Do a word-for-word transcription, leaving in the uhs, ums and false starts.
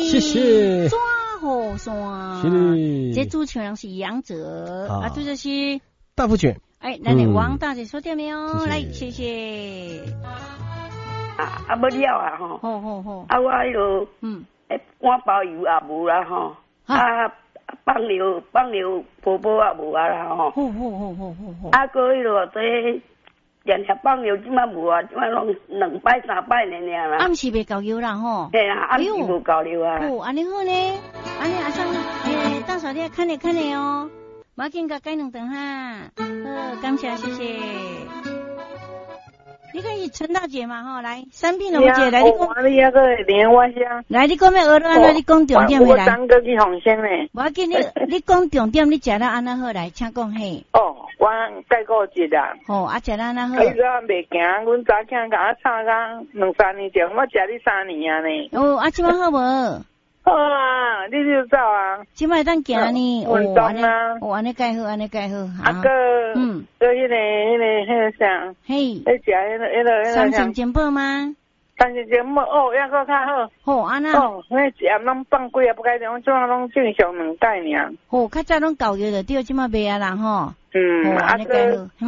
谢谢。 抓好山， 是的。 这主持人是杨哲，啊，这就是大福卷。 哎，咱的王大姐说对没有？ 嗯、 来，谢谢。 啊，啊，要了啊吼。 好好好。 啊，我迄落嗯，诶，半包油也无啦吼。啊，放料放料婆婆也无啊啦吼。 好好好好好好。 啊，个迄落这连连放料即马无啊，即马拢两摆三摆尔尔啦。 暗时未够油啦吼。 嘿啊，暗时无够料啊。 哦，安尼好呢，安尼阿桑诶，大嫂你看咧看咧哦，马紧甲改两顿哈。好，感谢谢谢。你可以陈大姐嘛吼，来三品龙姐来，你讲。 我你那个连我乡。 来，你讲要学了安怎？你讲重点的来。 我三个去红线嘞。 我给你，你讲重点，你食了安怎好来，请讲嘿。 哦，我解过节啦。 哦，啊食了安怎好？ 伊个未行，阮早囝甲我吵甲两三年前，我食你三年啊呢。 哦，啊即摆好无？ 好啊，你就走啊。 即摆当行呢， 运动啊。 哦，安尼介好，安尼介好。 啊个，嗯，个迄个迄个迄个啥？ 嘿， 迄食迄个迄个迄个。 三层煎包吗？ 三层煎包哦，抑个较好。 好，安那。 哦，迄食拢放几啊不该种，即马拢正常两摆尔。 哦，较早拢教育着对，即马袂啊啦吼。 嗯， 安尼介好。